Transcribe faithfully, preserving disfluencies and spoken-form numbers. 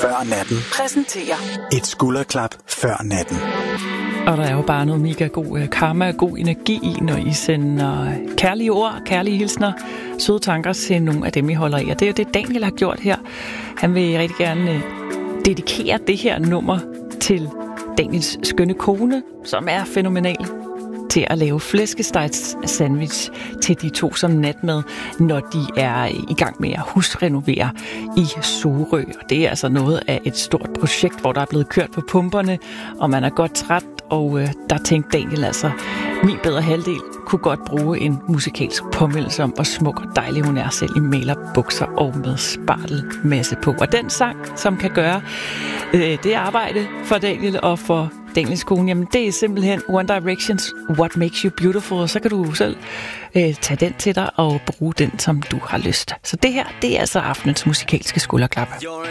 før natten præsenterer et skulderklap før natten. Og der er jo bare noget mega god karma og god energi i, når I sender kærlige ord, kærlige hilsner, søde tanker til nogle af dem, I holder i. Og det er jo det, Daniel har gjort her. Han vil rigtig gerne dedikere det her nummer til Daniels skønne kone, som er fænomenal til at lave flæskestegs sandwich til de to som natmad, når de er i gang med at husrenovere i Sorø. Og det er altså noget af et stort projekt, hvor der er blevet kørt på pumperne, og man er godt træt, og øh, der tænkte Daniel altså, min bedre halvdel kunne godt bruge en musikalsk påmeldelse om, hvor smuk og dejlig hun er selv i malerbukser og med spartelmasse på. Og den sang, som kan gøre øh, det arbejde for Daniel og for Daniels kone, jamen det er simpelthen One Directions What Makes You Beautiful, og så kan du selv øh, tage den til dig og bruge den, som du har lyst. Så det her, det er altså aftenens musikalske skulderklapper.